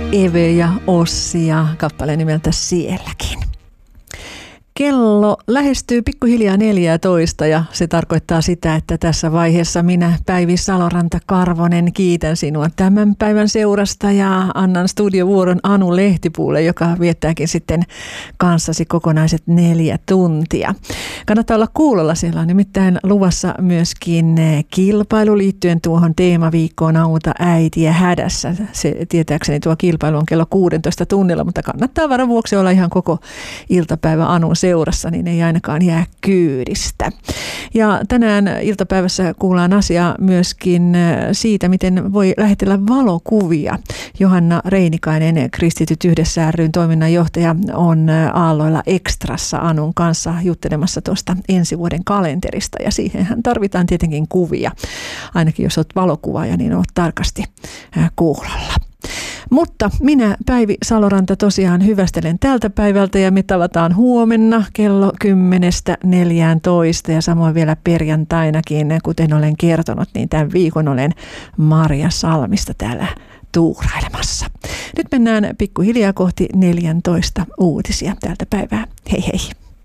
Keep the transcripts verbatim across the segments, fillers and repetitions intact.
Eve ja Ossi ja kappale nimeltä Sielläkin. Kello lähestyy pikkuhiljaa neljätoista ja se tarkoittaa sitä, että tässä vaiheessa minä, Päivi Saloranta-Karvonen, kiitän sinua tämän päivän seurasta ja annan studiovuoron Anu Lehtipuulle, joka viettääkin sitten kanssasi kokonaiset neljä tuntia. Kannattaa olla kuulolla, siellä on nimittäin luvassa myöskin kilpailu liittyen tuohon teemaviikkoon Auta äitiä hädässä. Se tietääkseni tuo kilpailu on kello kuusitoista tunnilla, mutta kannattaa varan vuoksi olla ihan koko iltapäivä Anun seurassa, niin ei ainakaan jää kyydistä. Ja tänään iltapäivässä kuullaan asiaa myöskin siitä, miten voi lähetellä valokuvia. Johanna Reinikainen, Kristityt yhdessä ry:n toiminnanjohtaja, on Aalloilla Extrassa Anun kanssa juttelemassa tuosta ensi vuoden kalenterista. Ja siihenhän tarvitaan tietenkin kuvia. Ainakin jos olet valokuvaaja, niin olet tarkasti kuulolla. Mutta minä, Päivi Saloranta, tosiaan hyvästelen tältä päivältä ja me tavataan huomenna kello kymmenestä neljääntoista ja samoin vielä perjantainakin, kuten olen kertonut, niin tämän viikon olen Marja Salmista täällä tuurailemassa. Nyt mennään pikkuhiljaa kohti neljäntoista uutisia tältä päivää. Hei hei!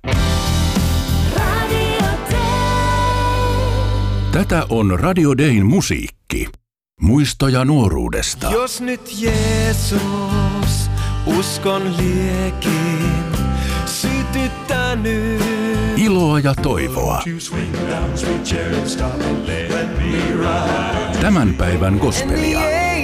Tätä on Radio Dayn musiikki. Muistoja nuoruudesta. Jos nyt Jeesus uskon liekin sytyttää nyt. Iloa ja toivoa. Tämän päivän gospelia.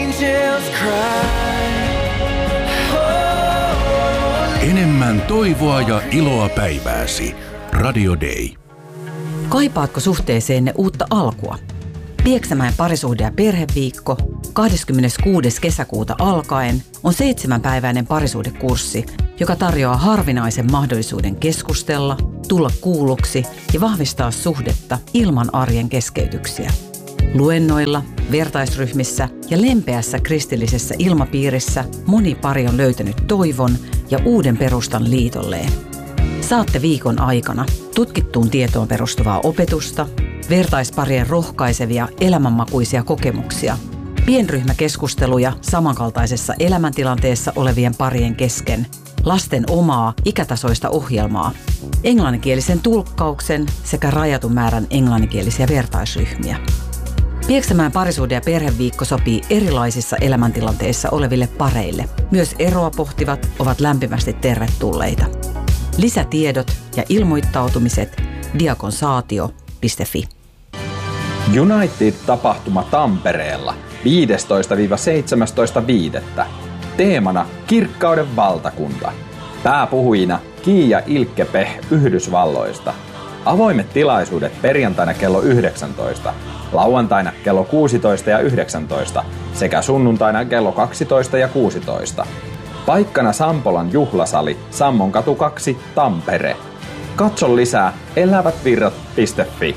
Enemmän toivoa ja iloa päivääsi. Radio Day. Kaipaatko suhteeseenne uutta alkua? Pieksämäen parisuhde- ja perheviikko kahdeskymmeneskuudes kesäkuuta alkaen on seitsemänpäiväinen parisuhdekurssi, joka tarjoaa harvinaisen mahdollisuuden keskustella, tulla kuulluksi ja vahvistaa suhdetta ilman arjen keskeytyksiä. Luennoilla, vertaisryhmissä ja lempeässä kristillisessä ilmapiirissä moni pari on löytänyt toivon ja uuden perustan liitolleen. Saatte viikon aikana tutkittuun tietoon perustuvaa opetusta, vertaisparien rohkaisevia elämänmakuisia kokemuksia, pienryhmäkeskusteluja samankaltaisessa elämäntilanteessa olevien parien kesken, lasten omaa ikätasoista ohjelmaa, englanninkielisen tulkkauksen sekä rajatun määrän englanninkielisiä vertaisryhmiä. Pieksämäen parisuhde- ja perheviikko sopii erilaisissa elämäntilanteissa oleville pareille. Myös eroa pohtivat ovat lämpimästi tervetulleita. Lisätiedot ja ilmoittautumiset diakonsaatio piste fi. United-tapahtuma Tampereella viidestoista seitsemästoista viidettä Teemana Kirkkauden valtakunta. Pääpuhujina Kiia Ilkkepeh Yhdysvalloista. Avoimet tilaisuudet perjantaina kello yhdeksäntoista, lauantaina kello kuusitoista ja yhdeksäntoista sekä sunnuntaina kello kaksitoista ja kuusitoista. Paikkana Sampolan juhlasali, Sammonkatu kaksi, Tampere. Katso lisää elävätvirrat piste fi.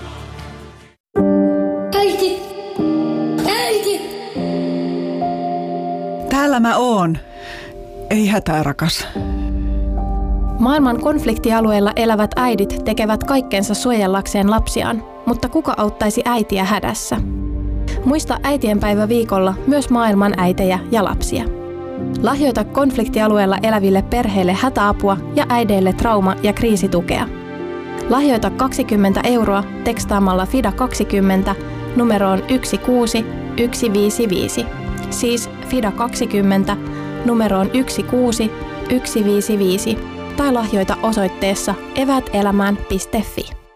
Äiti! Äiti! Täällä mä oon. Ei hätää, rakas. Maailman konfliktialueilla elävät äidit tekevät kaikkensa suojellakseen lapsiaan, mutta kuka auttaisi äitiä hädässä? Muista äitienpäivä viikolla myös maailman äitejä ja lapsia. Lahjoita konfliktialueella eläville perheille hätäapua ja äideille trauma- ja kriisitukea. Lahjoita kaksikymmentä euroa tekstaamalla FIDA kaksikymmentä numeroon yksi kuusi yksi viisi viisi. Siis FIDA kaksikymmentä numeroon yksi kuusi yksi viisi viisi tai lahjoita osoitteessa evätelämään piste fi.